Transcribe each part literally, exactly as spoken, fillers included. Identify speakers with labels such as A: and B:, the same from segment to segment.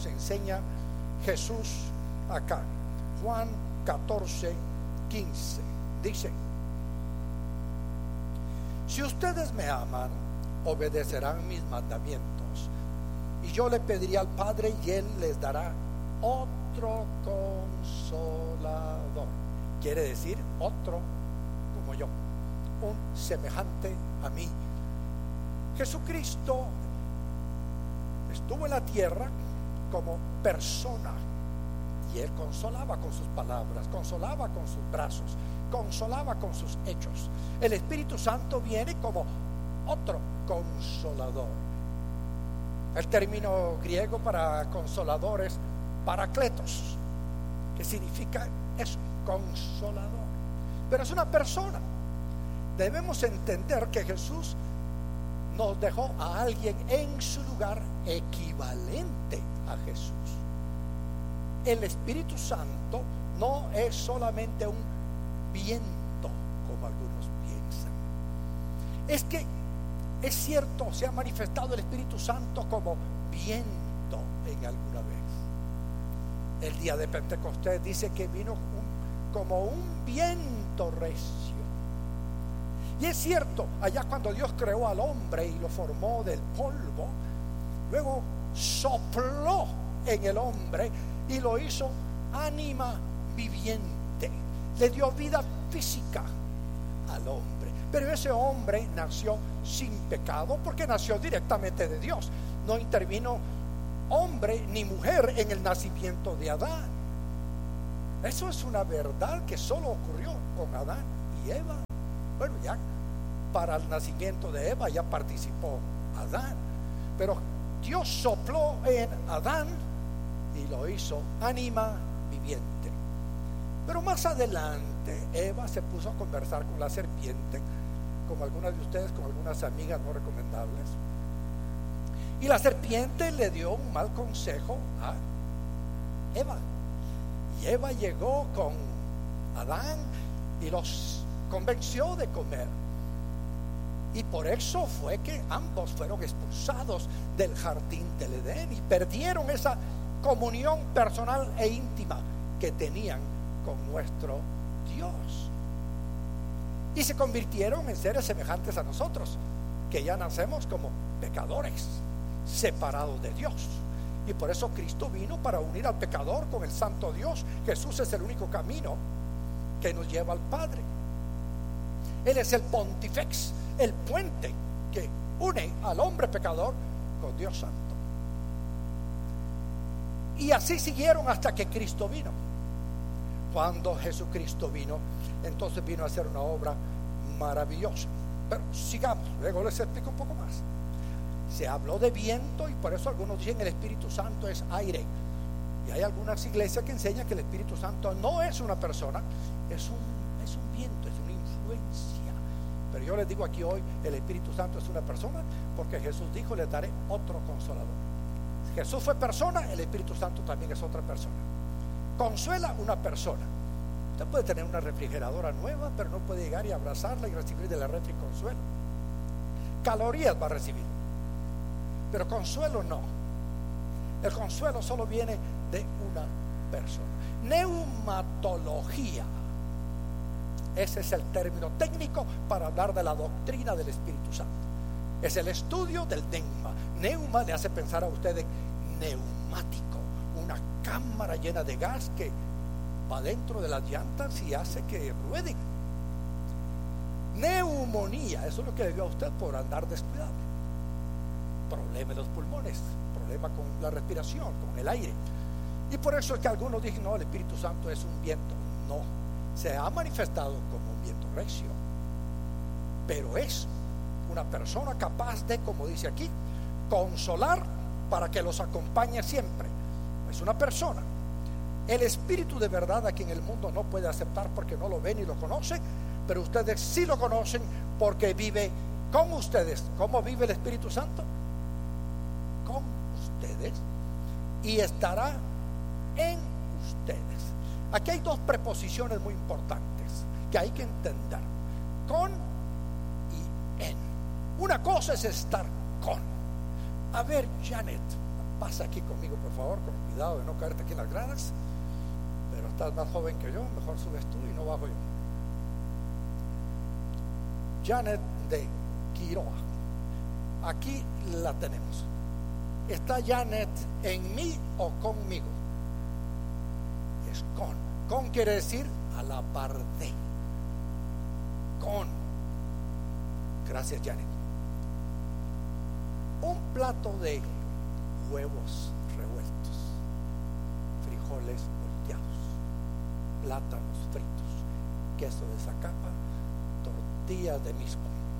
A: nos enseña Jesús acá. Juan catorce, quince dice: si ustedes me aman, obedecerán mis mandamientos, y yo le pediré al Padre y Él les dará otro consolador. Quiere decir otro como yo, un semejante a mí. Jesucristo estuvo en la tierra como persona, y Él consolaba con sus palabras, consolaba con sus brazos, consolaba con sus hechos. El Espíritu Santo viene como otro consolador. El término griego para consolador es paracletos, que significa eso, consolador. Pero es una persona. Debemos entender que Jesús nos dejó a alguien en su lugar equivalente a Jesús. El Espíritu Santo no es solamente un viento, como algunos piensan. Es que es cierto, se ha manifestado el Espíritu Santo como viento en alguna vez. El día de Pentecostés dice que vino un, como un viento recio. Y es cierto, allá cuando Dios creó al hombre y lo formó del polvo, luego sopló en el hombre y lo hizo ánima viviente, le dio vida física al hombre. Pero ese hombre nació sin pecado porque nació directamente de Dios. No intervino hombre ni mujer en el nacimiento de Adán. Eso es una verdad que solo ocurrió con Adán y Eva. Bueno, ya para el nacimiento de Eva ya participó Adán, pero Dios sopló en Adán y lo hizo ánima viviente. Pero más adelante Eva se puso a conversar con la serpiente, como algunas de ustedes, con algunas amigas no recomendables, y la serpiente le dio un mal consejo a Eva, y Eva llegó con Adán y los convenció de comer, y por eso fue que ambos fueron expulsados del jardín del Edén y perdieron esa comunión personal e íntima que tenían con nuestro Dios, y se convirtieron en seres semejantes a nosotros, que ya nacemos como pecadores, separados de Dios. Y por eso Cristo vino para unir al pecador con el santo Dios. Jesús es el único camino que nos lleva al Padre. Él es el pontifex, el puente que une al hombre pecador con Dios santo. Y así siguieron hasta que Cristo vino. Cuando Jesucristo vino, entonces vino a hacer una obra maravillosa. Pero sigamos, luego les explico un poco más. Se habló de viento y por eso algunos dicen el Espíritu Santo es aire. Y hay algunas iglesias que enseñan que el Espíritu Santo no es una persona, es un, es un viento, es una influencia. Pero yo les digo aquí hoy, el Espíritu Santo es una persona, porque Jesús dijo: les daré otro consolador. Jesús fue persona, el Espíritu Santo también es otra persona. Consuela una persona. Usted puede tener una refrigeradora nueva, pero no puede llegar y abrazarla y recibir de la refri consuelo. Calorías va a recibir, pero consuelo no. El consuelo solo viene de una persona. Neumatología, ese es el término técnico para hablar de la doctrina del Espíritu Santo. Es el estudio del neuma. Neuma le hace pensar a usted en neumático, una cámara llena de gas que va dentro de las llantas y hace que rueden. Neumonía, eso es lo que le dio a usted por andar descuidado. Problema en los pulmones, problema con la respiración, con el aire. Y por eso es que algunos dicen: no, el Espíritu Santo es un viento. No, se ha manifestado como un viento recio, pero es una persona capaz de, como dice aquí, consolar para que los acompañe siempre. Es una persona. El Espíritu de verdad, a quien el mundo no puede aceptar porque no lo ven ni lo conocen, pero ustedes sí lo conocen porque vive con ustedes. ¿Cómo vive el Espíritu Santo? Con ustedes, y estará en ustedes. Aquí hay dos preposiciones muy importantes que hay que entender: con y en. Una cosa es estar con. A ver, Janet, Pasa aquí conmigo, por favor, con cuidado de no caerte aquí en las gradas. Pero estás más joven que yo, mejor subes tú y no bajo yo. Janet de Quiroa, aquí la tenemos. ¿Está Janet en mí o conmigo? Es con. Con quiere decir a la par de. Con. Gracias, Janet. Un plato de huevos revueltos, frijoles volteados, plátanos fritos, queso de zacapa, tortillas de mismo.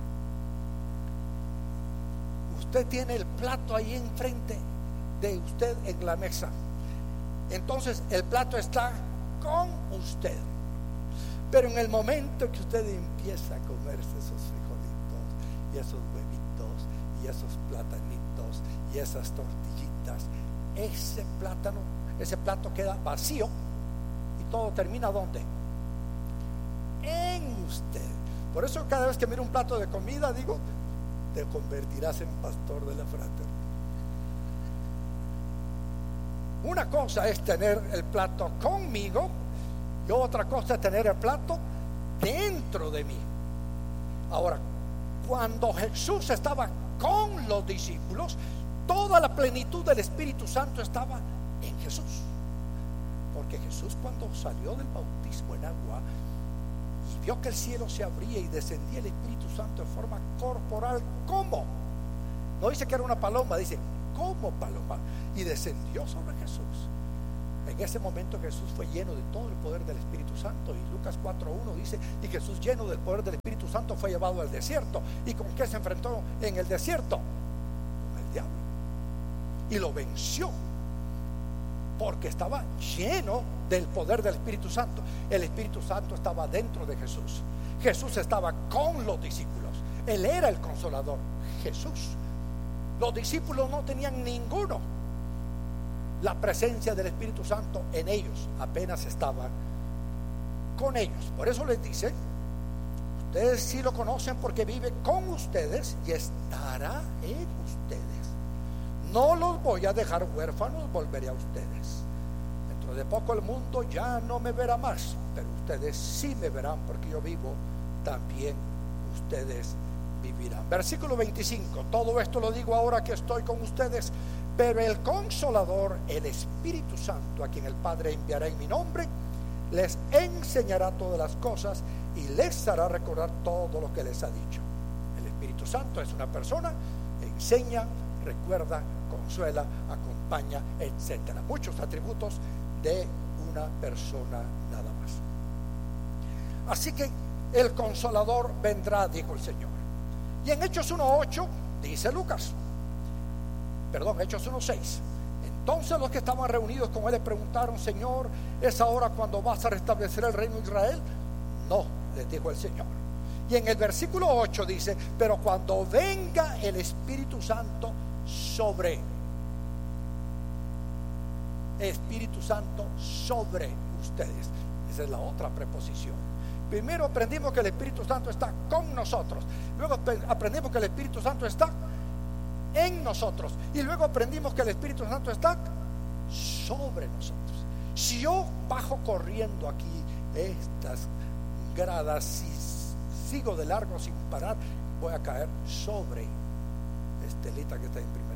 A: Usted tiene el plato ahí enfrente de usted en la mesa. Entonces el plato está con usted. Pero en el momento que usted empieza a comerse esos frijolitos y esos huevitos y esos platanitos y esas tortillitas, ese plátano, ese plato queda vacío y todo termina ¿dónde? En usted. Por eso cada vez que miro un plato de comida digo, te convertirás en pastor de la fraternidad. Una cosa es tener el plato conmigo y otra cosa es tener el plato dentro de mí. Ahora, cuando Jesús estaba con los discípulos, toda la plenitud del Espíritu Santo estaba en Jesús. Porque Jesús, cuando salió del bautismo en agua y vio que el cielo se abría y descendía el Espíritu Santo en forma corporal, ¿cómo? No dice que era una paloma, dice como paloma, y descendió sobre Jesús. En ese momento Jesús fue lleno de todo el poder del Espíritu Santo. Y Lucas cuatro uno dice, y Jesús, lleno del poder del Espíritu Santo, fue llevado al desierto. ¿Y con qué se enfrentó en el desierto? Con el diablo. Y lo venció, porque estaba lleno del poder del Espíritu Santo. El Espíritu Santo estaba dentro de Jesús. Jesús estaba con los discípulos. Él era el consolador, Jesús. Los discípulos no tenían ninguno la presencia del Espíritu Santo en ellos, apenas estaba con ellos. Por eso les dice, ustedes sí lo conocen porque vive con ustedes y estará en ustedes. No los voy a dejar huérfanos, volveré a ustedes. Dentro de poco el mundo ya no me verá más, pero ustedes sí me verán, porque yo vivo, también ustedes vivirán. Versículo veinticinco, todo esto lo digo ahora que estoy con ustedes, pero el Consolador, el Espíritu Santo, a quien el Padre enviará en mi nombre, les enseñará todas las cosas y les hará recordar todo lo que les ha dicho. El Espíritu Santo es una persona, enseña, recuerda, consuela, acompaña, etcétera. Muchos atributos de una persona nada más. Así que el Consolador vendrá, dijo el Señor. Y en Hechos uno ocho dice Lucas, perdón, Hechos uno seis, entonces los que estaban reunidos con él le preguntaron, Señor, ¿es ahora cuando vas a restablecer el reino de Israel? No, les dijo el Señor. Y en el versículo ocho dice, pero cuando venga el Espíritu Santo sobre Espíritu Santo sobre ustedes. Esa es la otra preposición. Primero aprendimos que el Espíritu Santo está con nosotros, luego aprendimos que el Espíritu Santo está en nosotros, y luego aprendimos que el Espíritu Santo está sobre nosotros. Si yo bajo corriendo aquí estas gradas y sigo de largo sin parar, voy a caer sobre Estelita que está en primera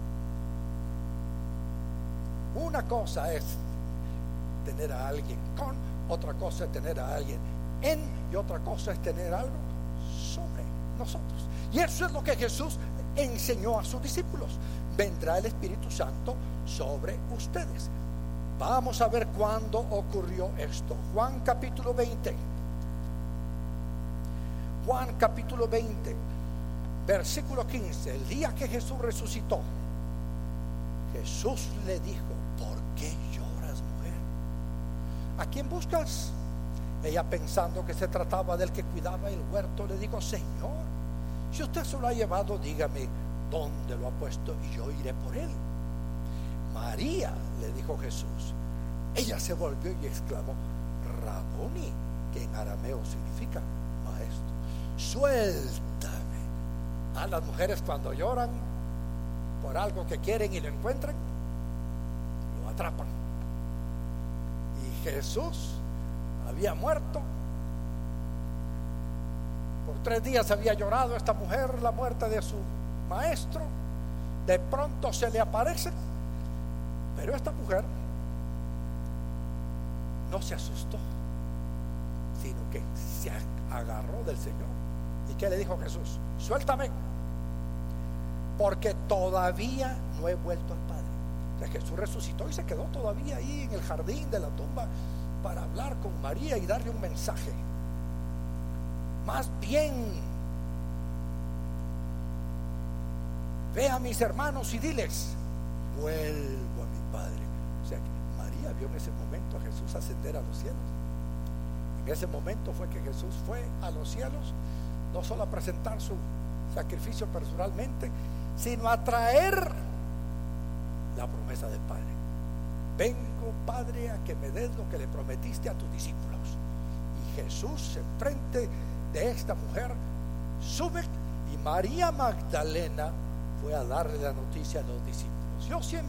A: fila. Una cosa es tener a alguien con, otra cosa es tener a alguien en, y otra cosa es tener algo sobre nosotros. Y eso es lo que Jesús enseñó a sus discípulos. Vendrá el Espíritu Santo sobre ustedes. Vamos a ver cuándo ocurrió esto. Juan capítulo veinte. Juan capítulo veinte, versículo quince. El día que Jesús resucitó, Jesús le dijo, ¿por qué lloras, mujer? ¿A quién buscas? Ella, pensando que se trataba del que cuidaba el huerto, le dijo, Señor, si usted se lo ha llevado, dígame dónde lo ha puesto y yo iré por él. María, le dijo Jesús. Ella se volvió y exclamó, Raboni, que en arameo significa maestro. Suéltame. A las mujeres cuando lloran por algo que quieren y lo encuentran, lo atrapan. Y Jesús había muerto. Por tres días había llorado esta mujer la muerte de su maestro. De pronto se le aparece, pero esta mujer no se asustó, sino que se agarró del Señor. ¿Y qué le dijo Jesús? Suéltame, porque todavía no he vuelto al Padre. O sea, Jesús resucitó y se quedó todavía ahí en el jardín de la tumba para hablar con María y darle un mensaje. Más bien, ve a mis hermanos y diles, vuelvo a mi Padre. O sea, que María vio en ese momento a Jesús ascender a los cielos. En ese momento fue que Jesús fue a los cielos, no solo a presentar su sacrificio personalmente, sino a traer la promesa del Padre. Vengo, Padre, a que me des lo que le prometiste a tus discípulos. Y Jesús, enfrente de esta mujer, sube, y María Magdalena fue a darle la noticia a los discípulos. Yo siempre